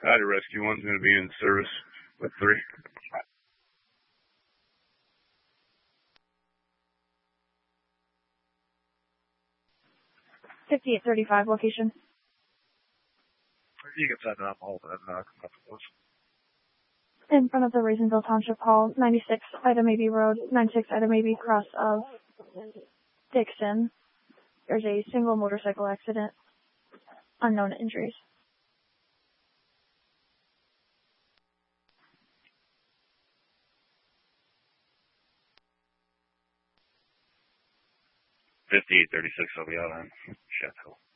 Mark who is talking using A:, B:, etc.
A: Ida Rescue 1's going to be in service with 3.
B: 5835 location.
C: You can set it up all that.
B: In front of the Raisonville Township Hall, 96 Ida Mabee Road, 96 Ida Mabee, cross of Dixon. There's a single motorcycle accident. Unknown injuries.
C: $5836 will be out on Chateau.